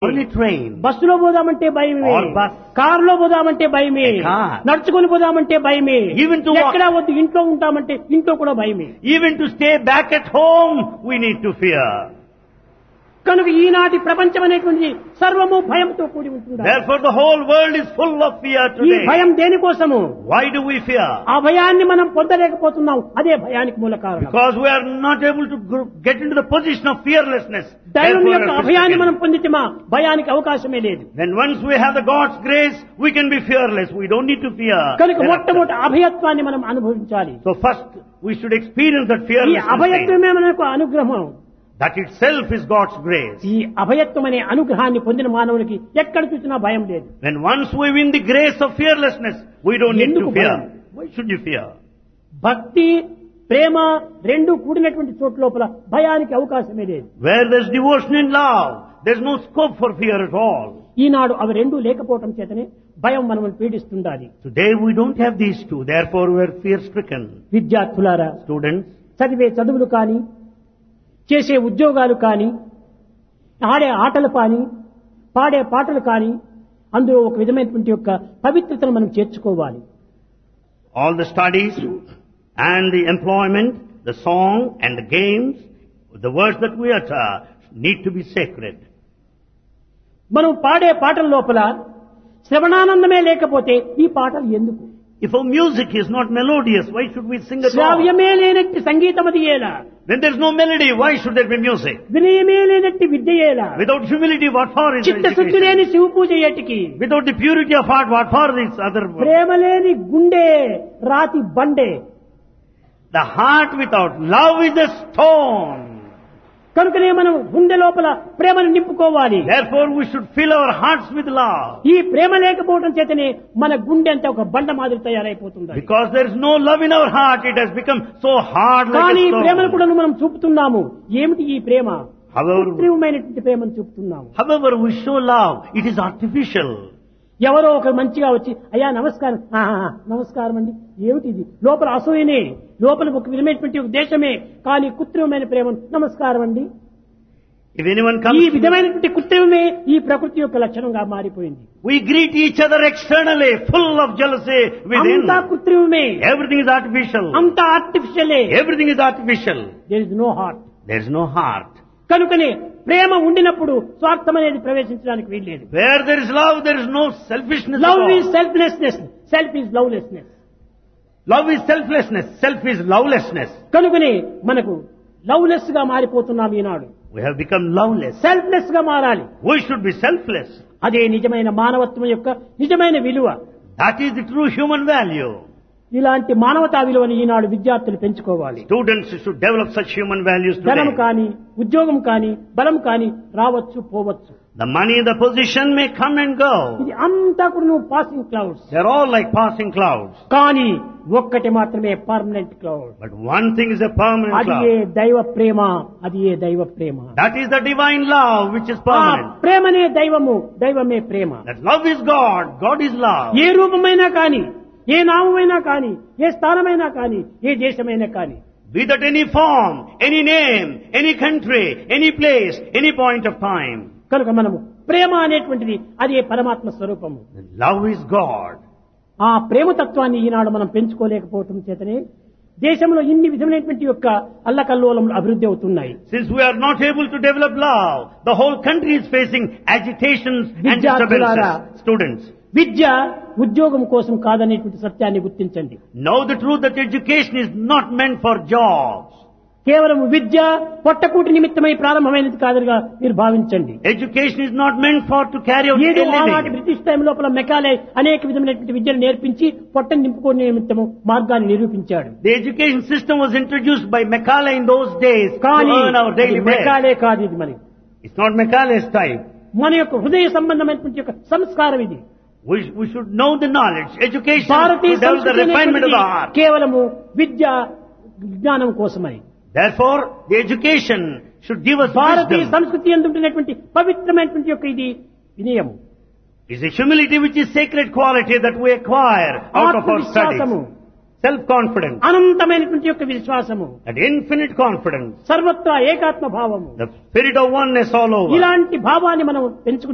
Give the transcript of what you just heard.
only train, బస్సులో పోదామంటే భయమే, or bus, కారులో పోదామంటే భయమే, a car, నడుచుకొని పోదామంటే భయమే, even to walk, ఎక్కడా వద్దు ఇంట్లో ఉంటామంటే ఇంట్లో కూడా భయమే. even to stay back at home, we need to fear. కనుక ఈనాటి ప్రపంచం అనేటువంటి సర్వము భయంతో కూడి ఉంటుంది. Therefore the whole world is full of fear ఈ today. భయం దేనికోసము? Why do we fear? ఆ భయాన్ని మనం పొందలేకపోతున్నాం, అదే భయానికి మూల కారణం. Because we are not able to get into the position of fearlessness. దైవం Therefore యొక్క we are అభయాన్ని మనం stricken. పొందితేమా భయానికి అవకాశమే లేదు. Then once we have the God's grace, we can be fearless. We don't need to fear. కనుక thereafter. మొట్టమొదటి అభయత్వాన్ని మనం అనుభవించాలి. So first we should experience that ఈ fearlessness. అభయత్వమే మనకు అనుగ్రహం. That itself is God's grace. ఈ అభయత్వం అనే అనుగ్రహాన్ని పొందిన మానవునికి ఎక్కడ చూసినా భయం లేదు. When once we win the grace of fearlessness, we don't need to ఎందుకు fear. భయం? Why should you fear? భక్తి ప్రేమ రెండు కూడినటువంటి చోటు లోపల భయానికి అవకాశమే లేదు. Where there's devotion and love, there's no scope for fear at all. ఈనాడు అవి రెండు లేకపోవటం చేతనే భయం మనల్ని పీడిస్తుండాలి. Today we don't have these two, therefore we are fear-stricken. విద్యార్థులారా, Students, చదివే చదువులు కానీ, చేసే ఉద్యోగాలు కానీ, ఆడే ఆటలు కానీ, పాడే పాటలు కానీ, అందులో ఒక విధమైనటువంటి యొక్క పవిత్రతను మనం చేర్చుకోవాలి. all the studies and the employment, the song and the games, the words that we utter need to be sacred. మనం పాడే పాటల లోపల శ్రవణానందమే లేకపోతే ఈ పాటలు ఎందుకు? If our music is not melodious, why should we sing at all? శ్రావ్యమే లేనట్టి సంగీతం అది ఏలా? When there's no melody, why should there be music? వినయమే లేనట్టి విద్య ఏలా? Without humility, what for is చిత్తశుద్ధి education? లేని శివ పూజ ఏటికి? Without the purity of heart, what for this other? ప్రేమ లేని గుండె రాతి బండే. The heart without love is a stone. కనుకనే మనం గుండె లోపల ప్రేమను నింపుకోవాలి. Therefore we should fill our hearts with love. ఈ ప్రేమ లేకపోవడం చేతనే మన గుండె అంతా ఒక బండ మాదిరి తయారైపోతుంది. Because there is no love in our heart, it has become so hard like కానీ a ఈ ప్రేమను stone. కూడా మనం చూపుతున్నాము. ఏమిటి ఈ ప్రేమ? However, కృత్రిమమైనటువంటి ప్రేమను చూపుతున్నాము. however we show love, it is artificial. ఎవరో ఒకరు మంచిగా వచ్చి అయ్యా నమస్కారం, నమస్కారం అండి, ఏమిటి ఇది? లోపల అసూయనే, లోపల ఒక విధమైనటువంటి ఒక దేశమే, కానీ కృత్రిమమైన ప్రేమ నమస్కారం అండి. If anyone ఈ comes, విధమైనటువంటి కృత్రిమమే ఈ ప్రకృతి యొక్క లక్షణంగా మారిపోయింది. we greet each other externally, full of jealousy within. అంతా కృత్రిమమే, Everything is artificial. అంతా ఆర్టిఫిషియలే. Everything is artificial. There is no heart. There is no heart. కనుకనే ప్రేమ ఉండినప్పుడు స్వార్థం అనేది ప్రవేశించడానికి వీల్లేదు. Where there is love, there is no selfishness at love all. Is selflessness, self is lovelessness. Love is selflessness, self is lovelessness. కనుకనే మనకు loveless గా మారిపోతున్నాం ఈనాడు. We have become loveless. Selfless గా మారాలి. We should be selfless. అదే నిజమైన మానవత్వం యొక్క నిజమైన విలువ. That is the true human value. ఇలాంటి మానవతా విలువని ఈనాడు విద్యార్థులు పెంచుకోవాలి. Students should develop such human values ధనం today. కానీ, ఉద్యోగం కానీ, బలం కానీ రావచ్చు పోవచ్చు. The money, the position may come and go. ఇది అంతా కూడా నువ్వు passing clouds. They're all like passing clouds. కానీ ఒక్కటి మాత్రమే permanent cloud. But one thing is a permanent అది ఏ cloud. దైవ ప్రేమ, అది ఏ దైవ ప్రేమ. That is the divine love which is ఆ permanent. ప్రేమనే దైవము, దైవమే ప్రేమ. That love is God, God is love. ఏ రూపమైనా కానీ, ఏ నామమైనా కానీ, ఏ స్థానమైనా కానీ, ఏ దేశమైనా కానీ, Be that any form, any name, any country, any place, any point of time. కనుక మనము ప్రేమ అనేటువంటిది అది పరమాత్మ స్వరూపము. Love is God. ఆ ప్రేమతత్వాన్ని ఈనాడు మనం పెంచుకోలేకపోవటం చేతనే దేశంలో ఇన్ని విధమైనటువంటి యొక్క అల్లకల్లోలములు అభివృద్ధి అవుతున్నాయి. Since we are not able to develop love, the whole country is facing agitations and విద్యార్థులారా, disturbances. Students, విద్య ఉద్యోగం కోసం కాదనేటువంటి సత్యాన్ని గుర్తించండి. know the truth that education is not meant for jobs. కేవలం విద్య పొట్టకూటి నిమిత్తమై ప్రారంభమైనది కాదుగా మీరు భావించండి. Education is not meant for to carry out ఏదో a ఆనాటి living. బ్రిటిష్ టైం లోపల మెకాలే అనేక విధమైనటువంటి విద్యను నేర్పించి పొట్టను నింపుకునే నిమిత్తము మార్గాన్ని నిరూపించాడు. The education system was introduced by Macaulay in those days to కానీ earn our daily bread. Macaulay కాదు ఇది. మరి It's not Macaulay's type. మన యొక్క హృదయ సంబంధమైనటువంటి యొక్క సంస్కారం ఇది. We should know the knowledge. Education Bharatiya to develop the సంస్కృతి refinement of the అనేటువంటిది heart. కేవలము విద్య విజ్ఞానం కోసమని. Therefore, the education should give us Bharatiya wisdom. సంస్కృతి ఎందుంటున్నటువంటి పవిత్రమైనటువంటి యొక్క ఇది వినయము, It's a humility which is sacred quality that we acquire out of our ఆత్మవిశ్వాసము, studies. Self-confidence, అనంతమైనటువంటి యొక్క విశ్వాసము, that infinite confidence, సర్వత్రా ఏకాత్మ భావము, the spirit of oneness all over. ఇలాంటి భావాన్ని మనం పెంచుకుని